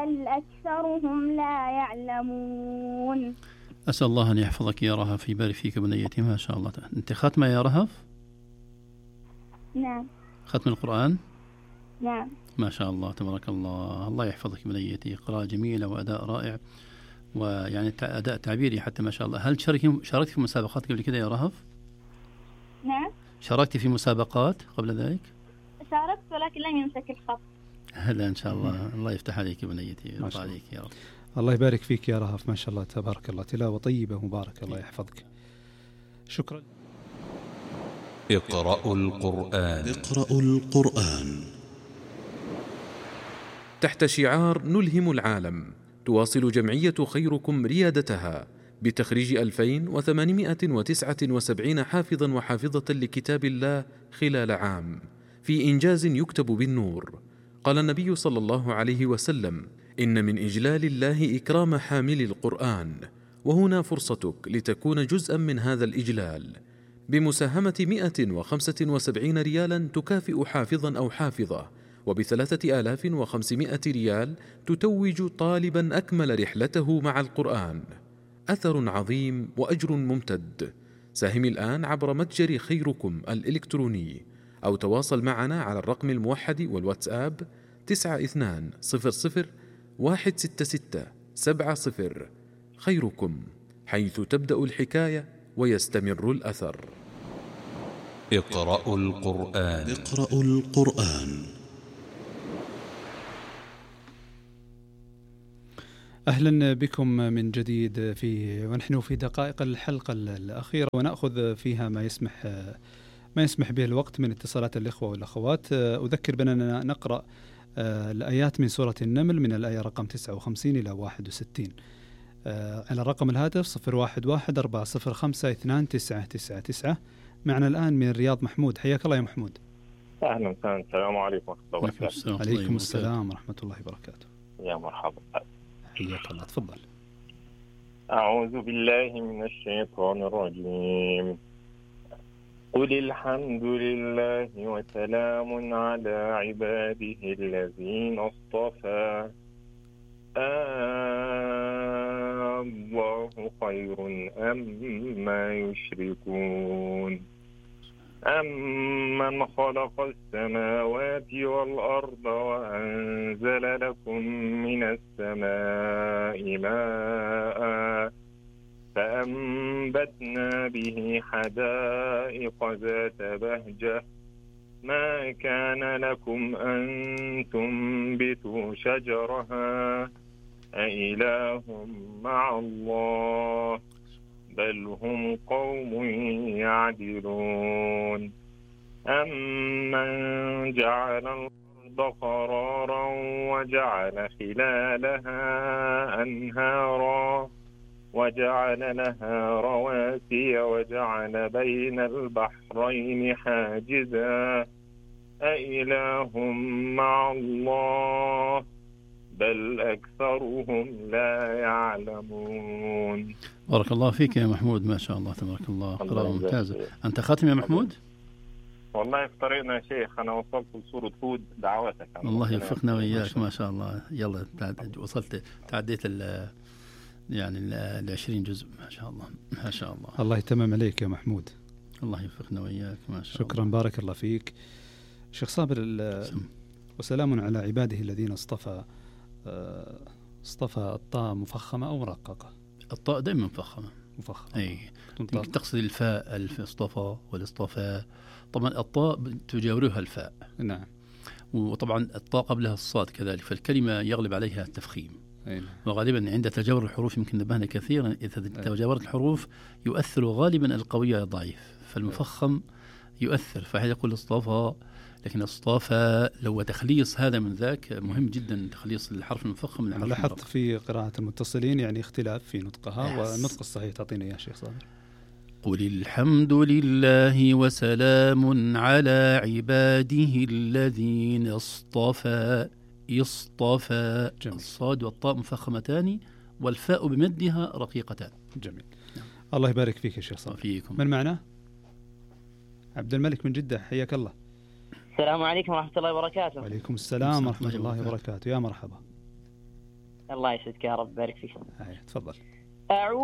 بل أكثرهم لا يعلمون. أسأل الله أن يحفظك يا رهف، يبارك فيك بنيتي، ما شاء الله. أنت ختمة يا رهف؟ نعم. ختم القرآن؟ نعم. ما شاء الله تبارك الله. الله يحفظك بنيتي، قراءة جميلة وأداء رائع، ويعني أداء تعبيري حتى ما شاء الله. هل شاركت في مسابقات قبل كده يا رهف؟ نعم. شاركت في مسابقات قبل ذلك؟ شاركت ولكن لم يمسك الخط. هلا إن شاء الله. الله يفتح عليك بنيتي، يرضى عليك يا رب. الله يبارك فيك يا رهف، ما شاء الله تبارك الله، تلاوة طيبة مباركة، الله يحفظك. شكرا. اقرأوا القرآن. اقرأوا القرآن. تحت شعار نلهم العالم، تواصل جمعية خيركم ريادتها بتخريج 2879 حافظا وحافظة لكتاب الله خلال عام، في إنجاز يكتب بالنور. قال النبي صلى الله عليه وسلم: إن من إجلال الله إكرام حامل القرآن، وهنا فرصتك لتكون جزءا من هذا الإجلال بمساهمة 175 ريالا تكافئ حافظا أو حافظة، وب3500 ريال تتوج طالبا أكمل رحلته مع القرآن. أثر عظيم وأجر ممتد. ساهم الآن عبر متجر خيركم الإلكتروني، أو تواصل معنا على الرقم الموحد والواتساب 9200166770. خيركم، حيث تبدأ الحكاية ويستمر الأثر. اقرأوا القرآن. اقرأوا القرآن. أهلا بكم من جديد ونحن في دقائق الحلقة الأخيرة، ونأخذ فيها ما يسمح به الوقت من اتصالات الإخوة والأخوات. أذكر بأننا نقرأ الآيات من سورة النمل من الآية رقم 59 إلى 61 على رقم الهاتف 0114052999. معنا الآن من الرياض محمود. حياك الله يا محمود. أهلا وسهلا. السلام عليكم ورحمة الله وبركاته. عليكم السلام ورحمة الله وبركاته. يا مرحبا. حياك الله، تفضل. أعوذ بالله من الشيطان الرجيم. قل الحمد لله وسلام على عباده الذين اصطفى الله خير أما يشركون أمن خلق السماوات والأرض وأنزل لكم من السماء ماء فأنبتنا به حدائق ذات بهجة ما كان لكم أن تنبتوا شجرها أإله مع الله بل هم قوم يعدلون أمن جعل الأرض قرارا وجعل خلالها أنهارا وجعل لها رواسي وجعل بين البحرين حاجزا أإله مع الله بل أكثرهم لا يعلمون. بارك الله فيك يا محمود، ما شاء الله تبارك الله، قراءة ممتازة. أنت خاتم يا محمود؟ والله في طريقنا يا شيخ، أنا وصلت لسورة هود دعواتك. الله يوفقنا وإياك، ما شاء الله. يلا وصلت، تعديت يعني 20 جزء، ما شاء الله ما شاء الله. الله يتمم عليك يا محمود. الله يوفقنا وإياك، ما شاء شكرا الله. بارك الله فيك شيخ صابر. وسلام على عباده الذين اصطفى الطاء مفخمة أو مرققة؟ الطاء دائما مفخمة. أي تقصد الفاء، اصطفى والاصطفاء. طبعا الطاء تجاورها الفاء. نعم. وطبعا الطاء قبلها الصاد كذلك، فالكلمة يغلب عليها التفخيم. وغالبا عند تجاور الحروف يمكن نبهنا كثيرا، إذا تجاورت الحروف يؤثر غالبا القوي على الضعيف، فالمفخم يؤثر، فهذا يقول اصطفى. لكن اصطفى لو تخليص هذا من ذاك مهم جدا، تخليص الحرف المفخم من الحرف المرقق. لاحظت في قراءة المتصلين يعني اختلاف في نطقها، والنطق الصحيح تعطينا يا شيخ صابر. قل الحمد لله وسلام على عباده الذين اصطفى. الصاد والطاء مفخمتان والفاء بمدها رقيقتان. جميل. الله يبارك فيك يا شيخ صابر. فيكم. من معنا؟ عبد الملك من جدة. حياك الله. السلام عليكم ورحمة الله وبركاته. وعليكم السلام ورحمة الله وبركاته. يا مرحبا. الله يسعدك يا رب، بارك فيك. تفضل. أعوذ